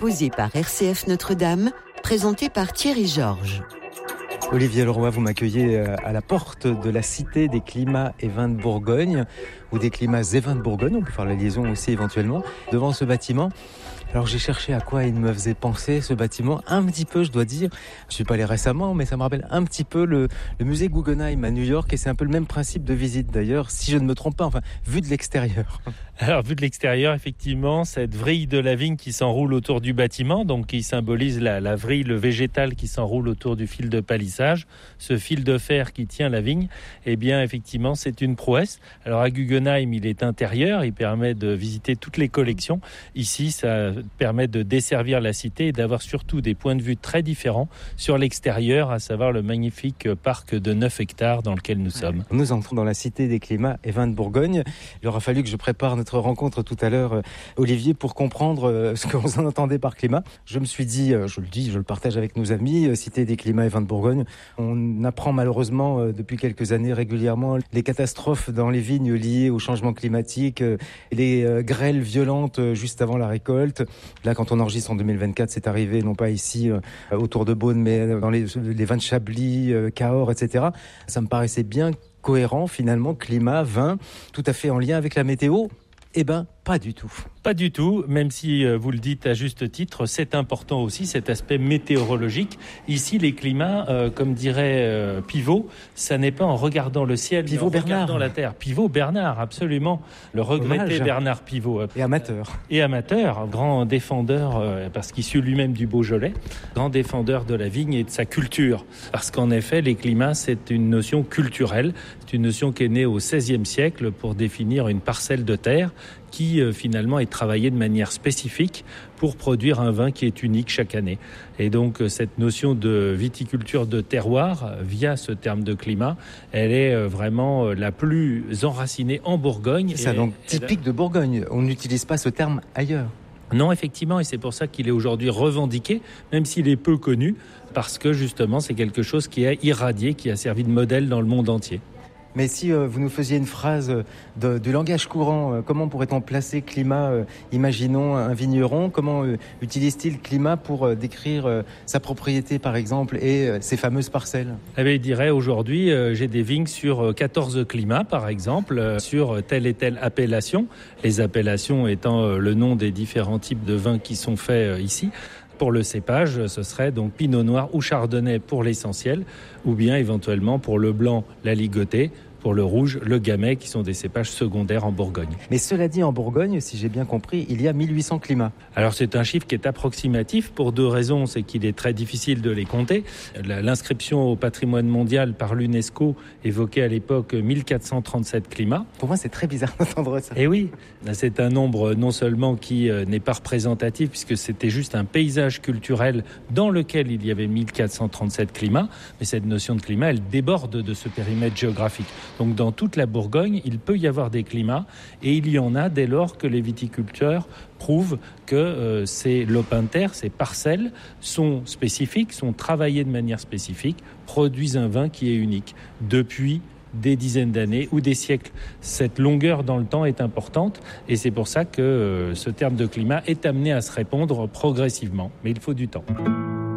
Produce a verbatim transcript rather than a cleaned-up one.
Posé par R C F Notre-Dame, présenté par Thierry Georges. Olivier Leroy, vous m'accueillez à la porte de la Cité des Climats et Vins de Bourgogne, ou des Climats et Vins de Bourgogne, on peut faire la liaison aussi éventuellement, devant ce bâtiment. Alors j'ai cherché à quoi il me faisait penser ce bâtiment, un petit peu je dois dire, je suis pas allé récemment, mais ça me rappelle un petit peu le, le musée Guggenheim à New York, et c'est un peu le même principe de visite d'ailleurs, si je ne me trompe pas, enfin vu de l'extérieur. Alors vu de l'extérieur, effectivement, cette vrille de la vigne qui s'enroule autour du bâtiment, donc qui symbolise la, la vrille, le végétal qui s'enroule autour du fil de palissage, ce fil de fer qui tient la vigne, eh bien effectivement c'est une prouesse. Alors à Guggenheim, il est intérieur, il permet de visiter toutes les collections. Ici, ça permet de desservir la cité et d'avoir surtout des points de vue très différents sur l'extérieur, à savoir le magnifique parc de neuf hectares dans lequel nous sommes. Nous entrons dans la Cité des Climats et Vins de Bourgogne. Il aura fallu que je prépare notre rencontre tout à l'heure, Olivier, pour comprendre ce que vous en entendez par climat. Je me suis dit, je le dis, je le partage avec nos amis, Cité des Climats et Vins de Bourgogne. On apprend malheureusement depuis quelques années régulièrement les catastrophes dans les vignes liées au changement climatique, les grêles violentes juste avant la récolte. Là, quand on enregistre en deux mille vingt-quatre, c'est arrivé, non pas ici, euh, autour de Beaune, mais dans les, les vins de Chablis, euh, Cahors, et cetera. Ça me paraissait bien cohérent, finalement, climat, vin, tout à fait en lien avec la météo. Eh ben, pas du tout. Pas du tout, même si euh, vous le dites à juste titre, c'est important aussi cet aspect météorologique. Ici, les climats, euh, comme dirait euh, Pivot, ça n'est pas en regardant le ciel, Pivot mais en Bernard. regardant la terre. Pivot Bernard, absolument. Le regretté Hommage. Bernard Pivot. Et amateur. Et amateur, grand défendeur, euh, parce qu'issu lui-même du Beaujolais, grand défendeur de la vigne et de sa culture. Parce qu'en effet, les climats, c'est une notion culturelle. C'est une notion qui est née au seizième siècle pour définir une parcelle de terre qui euh, finalement est travaillée de manière spécifique pour produire un vin qui est unique chaque année. Et donc euh, cette notion de viticulture de terroir, euh, via ce terme de climat, elle est euh, vraiment euh, la plus enracinée en Bourgogne. C'est ça, donc typique a... de Bourgogne. On n'utilise pas ce terme ailleurs. Non, effectivement, et c'est pour ça qu'il est aujourd'hui revendiqué, même s'il est peu connu, parce que justement c'est quelque chose qui a irradié, qui a servi de modèle dans le monde entier. Mais si euh, vous nous faisiez une phrase de, du langage courant, euh, comment pourrait-on placer climat, euh, imaginons un vigneron, comment euh, utilise-t-il climat pour euh, décrire euh, sa propriété par exemple et euh, ses fameuses parcelles ? Eh bien, il dirait aujourd'hui, euh, j'ai des vignes sur quatorze climats par exemple, euh, sur telle et telle appellation, les appellations étant euh, le nom des différents types de vins qui sont faits euh, ici. Pour le cépage, ce serait donc pinot noir ou chardonnay pour l'essentiel, ou bien éventuellement pour le blanc, la ligotée, pour le rouge, le gamay, qui sont des cépages secondaires en Bourgogne. Mais cela dit, en Bourgogne, si j'ai bien compris, il y a mille huit cents climats. Alors c'est un chiffre qui est approximatif pour deux raisons, c'est qu'il est très difficile de les compter. L'inscription au patrimoine mondial par l'UNESCO évoquait à l'époque mille quatre cent trente-sept climats. Pour moi, c'est très bizarre d'entendre ça. Et oui, c'est un nombre non seulement qui n'est pas représentatif, puisque c'était juste un paysage culturel dans lequel il y avait mille quatre cent trente-sept climats, mais cette notion de climat, elle déborde de ce périmètre géographique. Donc dans toute la Bourgogne, il peut y avoir des climats et il y en a dès lors que les viticulteurs prouvent que euh, ces lopins de terre, ces parcelles sont spécifiques, sont travaillées de manière spécifique, produisent un vin qui est unique depuis des dizaines d'années ou des siècles. Cette longueur dans le temps est importante et c'est pour ça que euh, ce terme de climat est amené à se répondre progressivement. Mais il faut du temps.